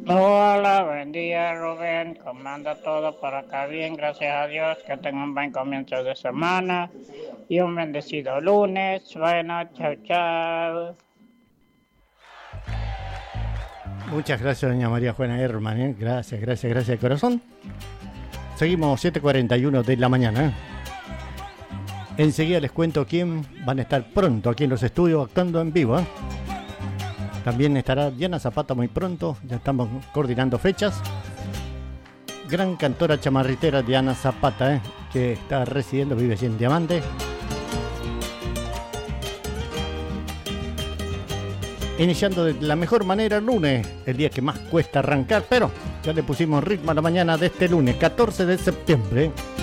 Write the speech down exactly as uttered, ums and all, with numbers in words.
Hola, buen día Rubén, ¿cómo anda todo por acá? Bien, gracias a Dios, que tengan un buen comienzo de semana y un bendecido lunes. Bueno, chao, chao. Muchas gracias, doña María Juana Herman, ¿eh? Gracias, gracias, gracias de corazón. Seguimos siete cuarenta y uno de la mañana. ¿eh? Enseguida les cuento quién van a estar pronto aquí en los estudios actuando en vivo. ¿eh? También estará Diana Zapata muy pronto, ya estamos coordinando fechas. Gran cantora chamarritera Diana Zapata, ¿eh? que está residiendo, vive allí en Diamante. Iniciando de la mejor manera el lunes, el día que más cuesta arrancar, pero ya le pusimos ritmo a la mañana de este lunes, catorce de septiembre.